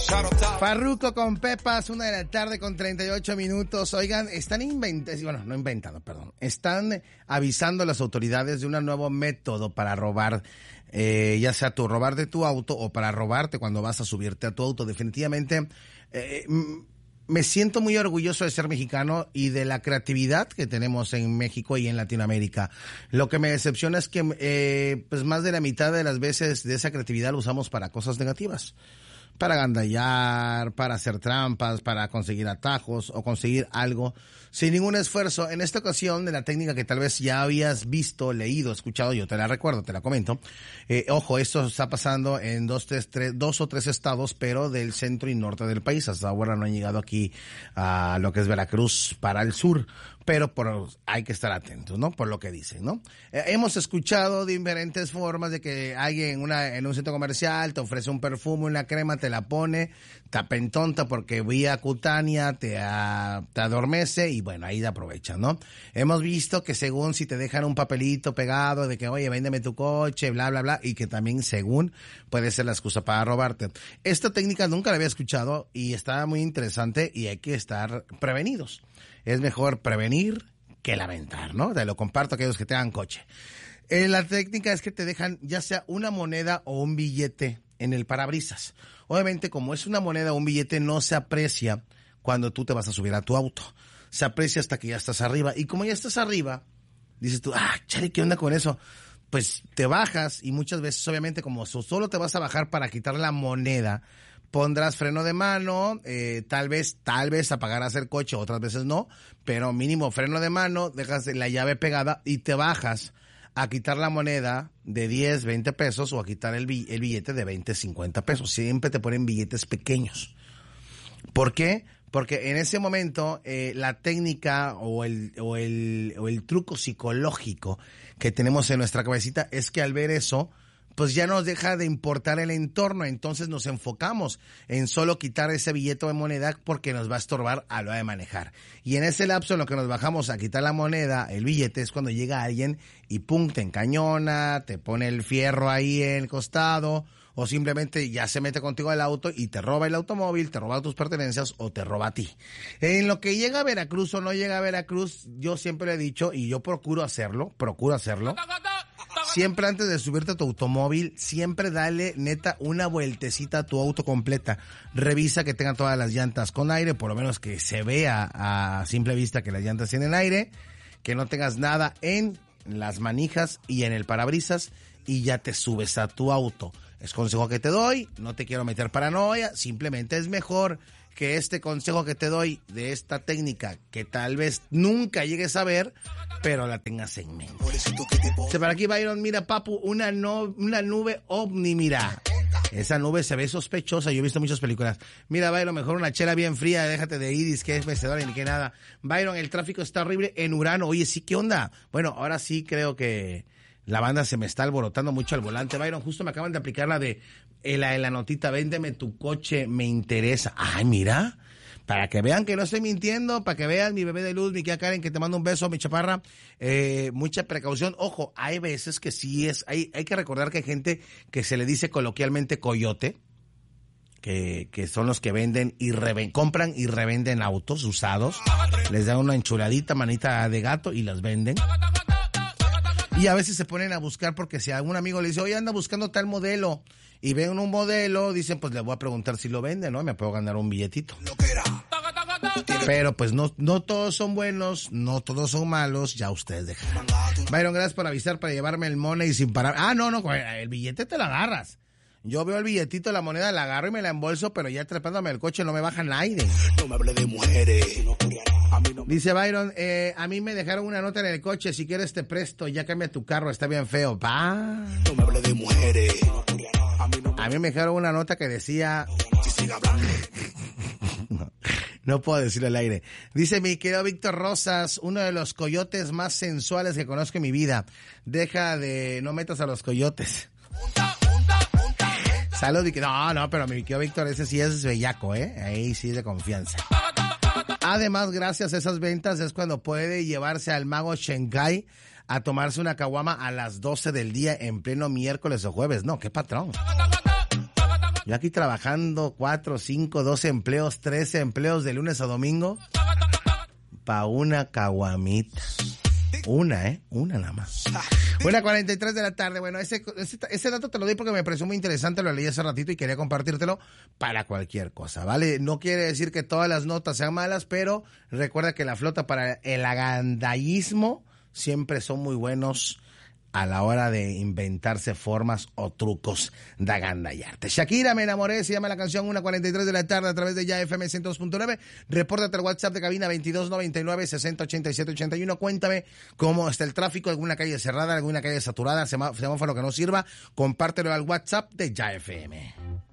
Farruko con Pepas, 1:00 con 38 minutos. Oigan, están están avisando a las autoridades de un nuevo método para robar, ya sea robar de tu auto o para robarte cuando vas a subirte a tu auto. Definitivamente, me siento muy orgulloso de ser mexicano y de la creatividad que tenemos en México y en Latinoamérica. Lo que me decepciona es que pues más de la mitad de las veces de esa creatividad lo usamos para cosas negativas. Para agandallar, para hacer trampas, para conseguir atajos o conseguir algo sin ningún esfuerzo. En esta ocasión, de la técnica que tal vez ya habías visto, leído, escuchado, yo te la recuerdo, te la comento. Ojo, esto está pasando en dos o tres estados, pero del centro y norte del país. Hasta ahora no han llegado aquí a lo que es Veracruz para el sur. Pero hay que estar atentos, ¿no? Por lo que dicen, ¿no? Hemos escuchado de diferentes formas de que alguien en un centro comercial te ofrece un perfume, una crema, te la pone, te apentonta porque vía cutánea te adormece y bueno, ahí te aprovechan, ¿no? Hemos visto que según si te dejan un papelito pegado de que, oye, véndeme tu coche, bla, bla, bla, y que también según puede ser la excusa para robarte. Esta técnica nunca la había escuchado y está muy interesante y hay que estar prevenidos. Es mejor prevenir que lamentar, ¿no? Te lo comparto a aquellos que tengan coche. La técnica es que te dejan ya sea una moneda o un billete en el parabrisas. Obviamente, como es una moneda o un billete, no se aprecia cuando tú te vas a subir a tu auto. Se aprecia hasta que ya estás arriba. Y como ya estás arriba, dices tú, chale, ¿qué onda con eso? Pues te bajas y muchas veces, obviamente, como solo te vas a bajar para quitar la moneda, pondrás freno de mano, tal vez apagarás el coche, otras veces no, pero mínimo freno de mano, dejas la llave pegada y te bajas a quitar la moneda de 10, 20 pesos o a quitar el billete de 20, 50 pesos. Siempre te ponen billetes pequeños. ¿Por qué? Porque en ese momento la técnica o el truco psicológico que tenemos en nuestra cabecita es que al ver eso, pues ya nos deja de importar el entorno, entonces nos enfocamos en solo quitar ese billete de moneda porque nos va a estorbar a la hora de manejar. Y en ese lapso en lo que nos bajamos a quitar la moneda, el billete, es cuando llega alguien y pum, te encañona, te pone el fierro ahí en el costado, o simplemente ya se mete contigo al auto y te roba el automóvil, te roba tus pertenencias o te roba a ti. En lo que llega a Veracruz o no llega a Veracruz, yo siempre le he dicho y yo procuro hacerlo, siempre antes de subirte a tu automóvil, siempre dale neta una vueltecita a tu auto completa. Revisa que tenga todas las llantas con aire, por lo menos que se vea a simple vista que las llantas tienen aire, que no tengas nada en las manijas y en el parabrisas y ya te subes a tu auto. Es consejo que te doy, no te quiero meter paranoia, simplemente es mejor que este consejo que te doy de esta técnica que tal vez nunca llegues a ver, pero la tengas en mente. Para aquí Byron, mira papu, una nube ovni, mira. Esa nube se ve sospechosa, yo he visto muchas películas. Mira Byron, mejor una chela bien fría, déjate de iris, que es mecedora ni que nada. Byron, el tráfico está horrible en Urano, oye, sí, ¿qué onda? Bueno, ahora sí creo que la banda se me está alborotando mucho al volante. Byron, justo me acaban de aplicar la de la notita, véndeme tu coche, me interesa. Ay, mira, para que vean que no estoy mintiendo, para que vean mi bebé de luz, mi tía Karen, que te mando un beso, mi chaparra. Mucha precaución. Ojo, hay veces que sí hay que recordar que hay gente que se le dice coloquialmente coyote, que son los que venden y compran y revenden autos usados. Les dan una enchuladita, manita de gato y las venden. Y a veces se ponen a buscar porque si algún amigo le dice, oye, anda buscando tal modelo, y ven un modelo, dicen, pues le voy a preguntar si lo vende, ¿no? Me puedo ganar un billetito. Pero pues no todos son buenos, no todos son malos, ya ustedes dejan. Byron, gracias por avisar para llevarme el money sin parar. No, el billete te lo agarras. Yo veo el billetito, la moneda, la agarro y me la embolso, pero ya trepándome el coche no me baja nadie. No me hable de mujeres. Dice Byron, a mí me dejaron una nota en el coche, si quieres te presto, ya cambia tu carro, está bien feo. No me hable de mujeres. A mí me dejaron una nota que decía... No puedo decirlo al aire. Dice mi querido Víctor Rosas, uno de los coyotes más sensuales que conozco en mi vida. Deja de... no metas a los coyotes. Salud, Víctor. No, pero mi querido Víctor, ese sí es bellaco, Ahí sí es de confianza. Además, gracias a esas ventas es cuando puede llevarse al mago Shanghai a tomarse una caguama a las 12 del día en pleno miércoles o jueves. No, qué patrón. Yo aquí trabajando 4, 5, 12 empleos, 13 empleos de lunes a domingo pa' una caguamita. Una nada más. 1:43 de la tarde. Bueno, ese dato te lo doy porque me pareció muy interesante, lo leí hace ratito y quería compartírtelo para cualquier cosa, ¿vale? No quiere decir que todas las notas sean malas, pero recuerda que la flota para el agandallismo siempre son muy buenos a la hora de inventarse formas o trucos de agandallarte. Shakira, me enamoré, se llama la canción, 1:43 de la tarde a través de Ya FM 102.9. Repórtate al WhatsApp de cabina 2299-608781. Cuéntame cómo está el tráfico, alguna calle cerrada, alguna calle saturada, semáforo que no sirva. Compártelo al WhatsApp de Ya FM.